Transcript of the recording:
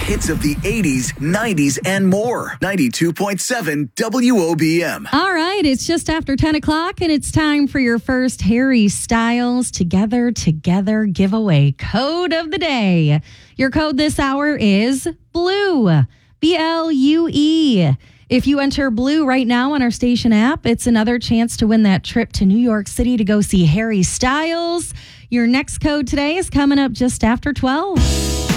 hits of the 80s, 90s, and more. 92.7 WOBM. All right, it's just after 10 o'clock, and it's time for your first Harry Styles Together giveaway code of the day. Your code this hour is BLUE, BLUE. If you enter BLUE right now on our station app, it's another chance to win that trip to New York City to go see Harry Styles. Your next code today is coming up just after 12.